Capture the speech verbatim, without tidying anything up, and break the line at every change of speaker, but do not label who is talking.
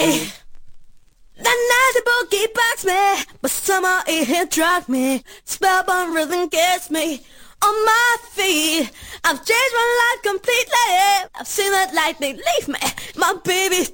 me. That night the boogie bugs me, but somehow it had drugged me. Spellbound rhythm gets me on my feet. I've changed my life completely. I've seen that lightning leave me. My baby's